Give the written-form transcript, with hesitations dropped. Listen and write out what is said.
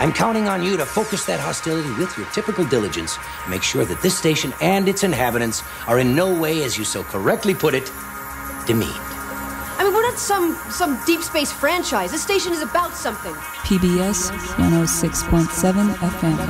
I'm counting on you to focus that hostility with your typical diligence and make sure that this station and its inhabitants are in no way, as you so correctly put it, demeaned. I mean, we're not some deep space franchise. This station is about something. PBS 106.7 FM.